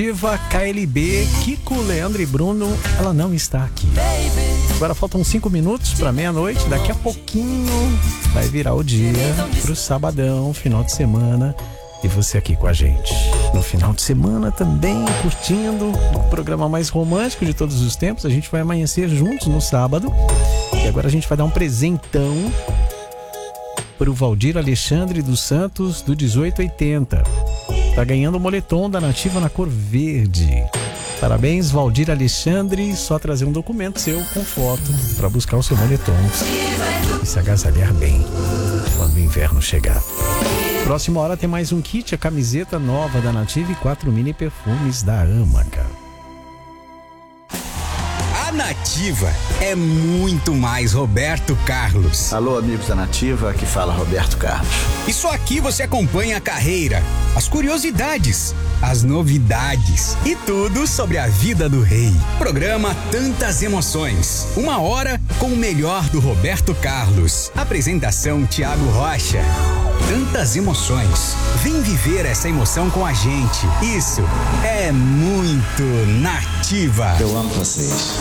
Viva KLB, Kiko, Leandro e Bruno, ela não está aqui. Agora faltam 5 minutos para meia-noite, daqui a pouquinho vai virar o dia pro sabadão, final de semana, e você aqui com a gente. No final de semana também, curtindo o programa mais romântico de todos os tempos, a gente vai amanhecer juntos no sábado, e agora a gente vai dar um presentão pro Valdir Alexandre dos Santos, do 1880. Tá ganhando o moletom da Nativa na cor verde. Parabéns, Valdir Alexandre. Só trazer um documento seu com foto para buscar o seu moletom e se agasalhar bem quando o inverno chegar. Próxima hora tem mais um kit, a camiseta nova da Nativa e 4 mini perfumes da Ama, cara. A Nativa é muito mais Roberto Carlos. Alô, amigos da Nativa, aqui fala Roberto Carlos. E só aqui você acompanha a carreira, as curiosidades, as novidades e tudo sobre a vida do rei. Programa Tantas Emoções. 1 hora com o melhor do Roberto Carlos. Apresentação Thiago Rocha. Tantas emoções. Vem viver essa emoção com a gente. Isso é muito Nativa. Eu amo vocês.